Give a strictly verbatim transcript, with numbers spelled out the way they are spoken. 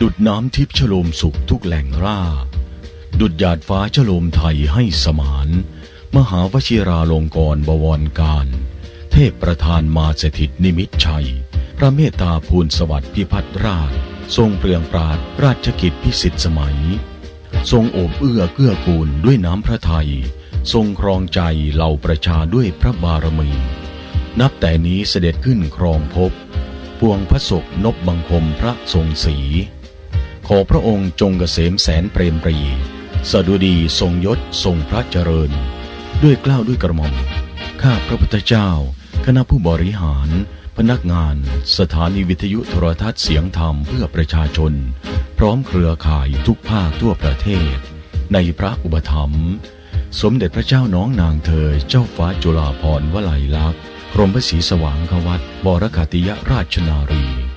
ดุจน้ำทิพย์ฉโลมสุขทุกแหล่งร่าดุจหยาดฟ้าฉโลมไทยให้สมานมหาวชิราลงกรณ์บวรการเทพประธานมาสถิตนิมิตชัยพระเมตตาภูลสวัสดิ์พิพัฒน์ราชทรงเปลืองปราดราชกิจพิสิทธิสมัยทรงโอบเอื้อเกื้อกูลด้วยน้ำพระทัยทรงครองใจเหล่าประชาด้วยพระบารมีนับแต่นี้เสด็จขึ้นครองภพปวงพระศกนบบังคมพระทรงศรีขอพระองค์จงเกษมแสนเปรมปรีสดุดีทรงยศทรงพระเจริญด้วยเกล้าด้วยกระหม่อมข้าพระพุทธเจ้าคณะผู้บริหารพนักงานสถานีวิทยุโทรทัศน์เสียงธรรมเพื่อประชาชนพร้อมเครือข่ายทุกภาคทั่วประเทศในพระอุปถัมภ์สมเด็จพระเจ้าน้องนางเธอเจ้าฟ้าจุฬาภรณ์วลัยลักษณ์กรมพระศรีสว่างควัตรบรคติยราชนารี